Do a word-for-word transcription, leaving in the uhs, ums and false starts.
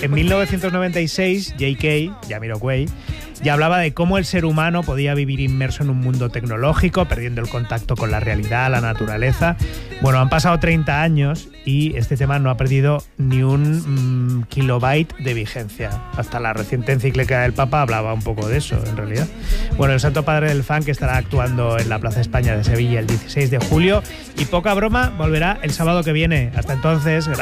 En mil novecientos noventa y seis, J K, Jamiroquai, ya hablaba de cómo el ser humano podía vivir inmerso en un mundo tecnológico, perdiendo el contacto con la realidad, la naturaleza. Bueno, han pasado treinta años y este tema no ha perdido ni un mmm, kilobyte de vigencia. Hasta la reciente encíclica del Papa hablaba un poco de eso, en realidad. Bueno, el Santo Padre del Funk estará actuando en la Plaza España de Sevilla el dieciséis de julio y poca broma, volverá el sábado que viene. Hasta entonces, gracias.